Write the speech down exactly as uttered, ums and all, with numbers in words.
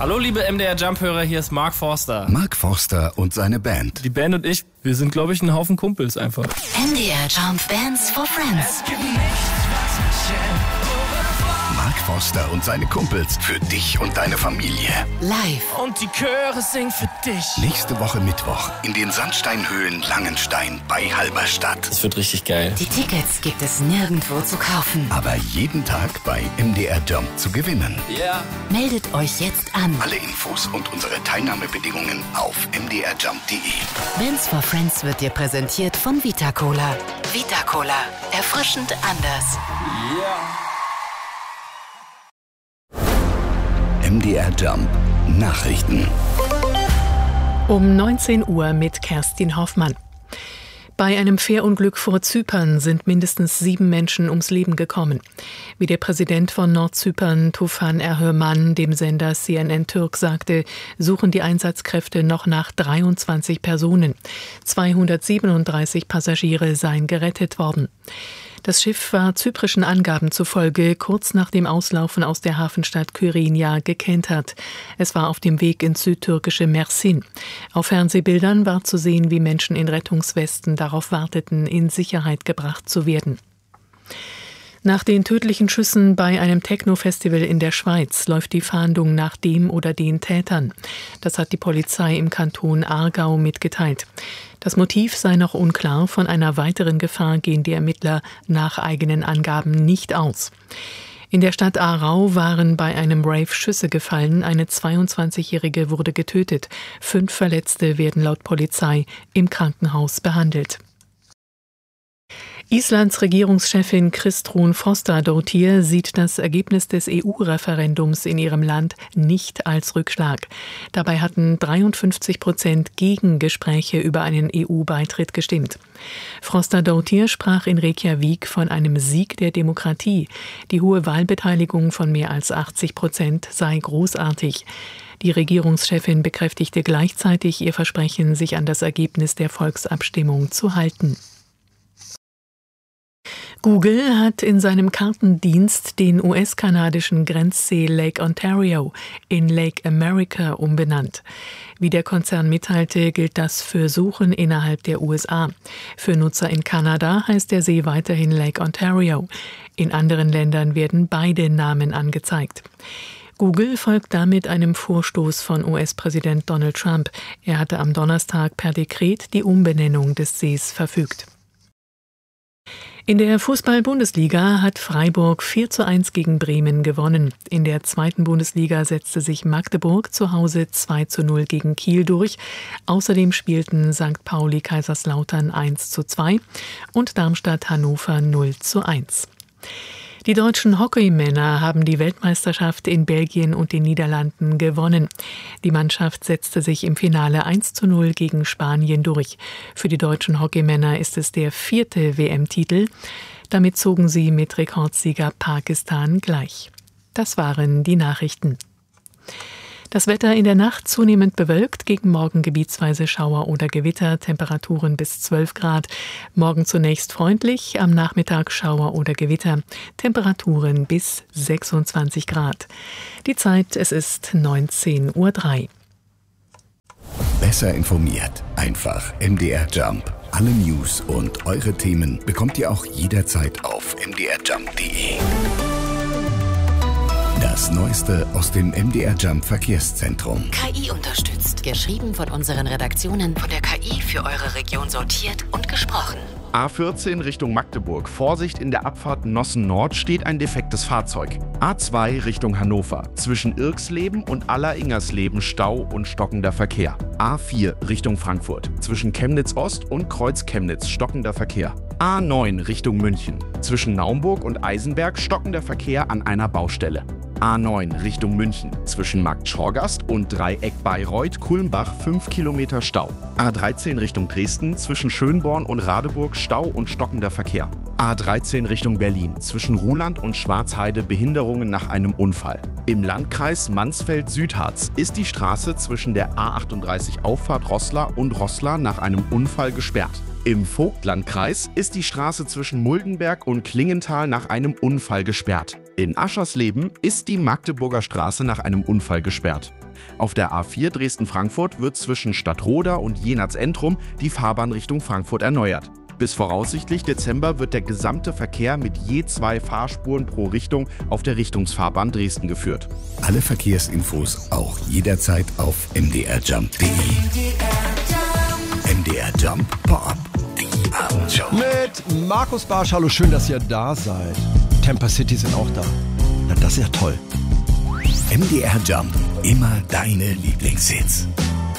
Hallo liebe M D R Jump-Hörer, hier ist Mark Forster. Mark Forster und seine Band. Die Band und ich, wir sind glaube ich ein Haufen Kumpels einfach. M D R Jump Bands for Friends. Mark Forster und seine Kumpels für dich und deine Familie. Live. Und die Chöre singen für dich. Nächste Woche Mittwoch in den Sandsteinhöhlen Langenstein bei Halberstadt. Das wird richtig geil. Die Tickets gibt es nirgendwo zu kaufen. Aber jeden Tag bei M D R Jump zu gewinnen. Ja. Yeah. Meldet euch jetzt an. Alle Infos und unsere Teilnahmebedingungen auf m d r jump punkt d e. Bands for Friends wird dir präsentiert von Vita Cola. Vita Cola. Erfrischend anders. Ja. Yeah. M D R Jump Nachrichten. Um neunzehn Uhr mit Kerstin Hoffmann. Bei einem Fährunglück vor Zypern sind mindestens sieben Menschen ums Leben gekommen. Wie der Präsident von Nordzypern, Tufan Erhürman, dem Sender C N N Türk sagte, suchen die Einsatzkräfte noch nach dreiundzwanzig Personen. zweihundertsiebenunddreißig Passagiere seien gerettet worden. Das Schiff war zyprischen Angaben zufolge kurz nach dem Auslaufen aus der Hafenstadt Kyrinia gekentert. Es war auf dem Weg ins südtürkische Mersin. Auf Fernsehbildern war zu sehen, wie Menschen in Rettungswesten darauf warteten, in Sicherheit gebracht zu werden. Nach den tödlichen Schüssen bei einem Techno-Festival in der Schweiz läuft die Fahndung nach dem oder den Tätern. Das hat die Polizei im Kanton Aargau mitgeteilt. Das Motiv sei noch unklar, von einer weiteren Gefahr gehen die Ermittler nach eigenen Angaben nicht aus. In der Stadt Aarau waren bei einem Rave Schüsse gefallen, eine zweiundzwanzigjährige wurde getötet, fünf Verletzte werden laut Polizei im Krankenhaus behandelt. Islands Regierungschefin Kristrún Frostadóttir sieht das Ergebnis des E U-Referendums in ihrem Land nicht als Rückschlag. Dabei hatten dreiundfünfzig Prozent gegen Gespräche über einen E U-Beitritt gestimmt. Frostadóttir sprach in Reykjavik von einem Sieg der Demokratie. Die hohe Wahlbeteiligung von mehr als achtzig Prozent sei großartig. Die Regierungschefin bekräftigte gleichzeitig ihr Versprechen, sich an das Ergebnis der Volksabstimmung zu halten. Google hat in seinem Kartendienst den U S-kanadischen Grenzsee Lake Ontario in Lake America umbenannt. Wie der Konzern mitteilte, gilt das für Suchen innerhalb der U S A. Für Nutzer in Kanada heißt der See weiterhin Lake Ontario. In anderen Ländern werden beide Namen angezeigt. Google folgt damit einem Vorstoß von U S-Präsident Donald Trump. Er hatte am Donnerstag per Dekret die Umbenennung des Sees verfügt. In der Fußball-Bundesliga hat Freiburg vier zu eins gegen Bremen gewonnen. In der zweiten Bundesliga setzte sich Magdeburg zu Hause zwei zu null gegen Kiel durch. Außerdem spielten Sankt Pauli Kaiserslautern eins zu zwei und Darmstadt Hannover null zu eins. Die deutschen Hockeymänner haben die Weltmeisterschaft in Belgien und den Niederlanden gewonnen. Die Mannschaft setzte sich im Finale eins zu null gegen Spanien durch. Für die deutschen Hockeymänner ist es der vierte W M-Titel. Damit zogen sie mit Rekordsieger Pakistan gleich. Das waren die Nachrichten. Das Wetter in der Nacht zunehmend bewölkt, gegen Morgen gebietsweise Schauer oder Gewitter, Temperaturen bis zwölf Grad. Morgen zunächst freundlich, am Nachmittag Schauer oder Gewitter, Temperaturen bis sechsundzwanzig Grad. Die Zeit, es ist neunzehn Uhr drei. Besser informiert, einfach M D R Jump. Alle News und eure Themen bekommt ihr auch jederzeit auf m d r jump punkt d e. Das Neueste aus dem M D R Jump Verkehrszentrum. K I unterstützt. Geschrieben von unseren Redaktionen, von der K I für eure Region sortiert und gesprochen. A vierzehn Richtung Magdeburg. Vorsicht, in der Abfahrt Nossen Nord steht ein defektes Fahrzeug. A zwei Richtung Hannover. Zwischen Irksleben und Aller-Ingersleben Stau und stockender Verkehr. A vier Richtung Frankfurt. Zwischen Chemnitz Ost und Kreuz-Chemnitz stockender Verkehr. A neun Richtung München. Zwischen Naumburg und Eisenberg stockender Verkehr an einer Baustelle. A neun Richtung München. Zwischen Markt Schorgast und Dreieck Bayreuth-Kulmbach fünf Kilometer Stau. A dreizehn Richtung Dresden. Zwischen Schönborn und Radeburg Stau und stockender Verkehr. A dreizehn Richtung Berlin. Zwischen Ruhland und Schwarzheide Behinderungen nach einem Unfall. Im Landkreis Mansfeld-Südharz ist die Straße zwischen der A achtunddreißig Auffahrt Roßla und Roßla nach einem Unfall gesperrt. Im Vogtlandkreis ist die Straße zwischen Muldenberg und Klingenthal nach einem Unfall gesperrt. In Aschersleben ist die Magdeburger Straße nach einem Unfall gesperrt. Auf der A vier Dresden-Frankfurt wird zwischen Stadtroda und Jenatz-Entrum die Fahrbahn Richtung Frankfurt erneuert. Bis voraussichtlich Dezember wird der gesamte Verkehr mit je zwei Fahrspuren pro Richtung auf der Richtungsfahrbahn Dresden geführt. Alle Verkehrsinfos auch jederzeit auf m d r jump punkt d e. M D R Jump Pop, die Abendshow. Mit Markus Barsch, hallo, schön, dass ihr da seid. Tampa City sind auch da. Na, das ist ja toll. M D R Jump, immer deine Lieblingshits.